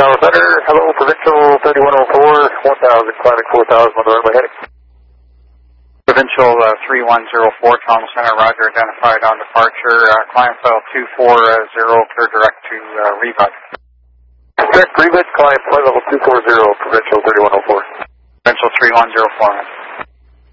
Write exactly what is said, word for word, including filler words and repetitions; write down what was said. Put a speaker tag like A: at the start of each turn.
A: Tower Center, hello, Provincial thirty-one oh four, one thousand, climbing four thousand on the runway heading.
B: Provincial uh, three one zero four, Tower Center, roger, identified on departure, uh, climb file two four zero, clear direct to uh, Rebud.
A: Direct Rebud, climb flight level two four zero, Provincial thirty-one oh four.
B: Provincial three one zero four.